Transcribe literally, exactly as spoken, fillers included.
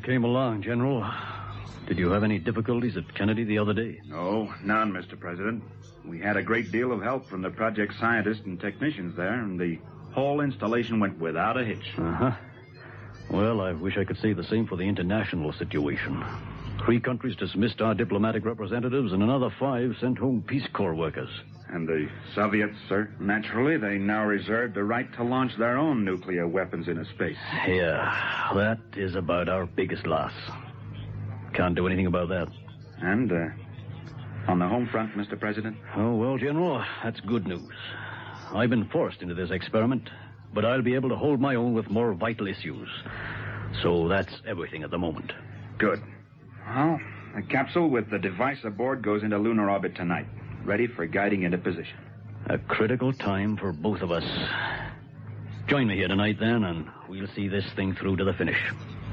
came along, General. Did you have any difficulties at Kennedy the other day? No, none, Mister President. We had a great deal of help from the project scientists and technicians there, and the whole installation went without a hitch. Uh-huh. Well, I wish I could say the same for the international situation. Three countries dismissed our diplomatic representatives, and another five sent home Peace Corps workers. And the Soviets, sir? Naturally, they now reserve the right to launch their own nuclear weapons into space. Yeah, that is about our biggest loss. Can't do anything about that. And, uh, on the home front, Mister President? Oh, well, General, that's good news. I've been forced into this experiment, but I'll be able to hold my own with more vital issues. So that's everything at the moment. Good. Well, the capsule with the device aboard goes into lunar orbit tonight, ready for guiding into position. A critical time for both of us. Join me here tonight, then, and we'll see this thing through to the finish.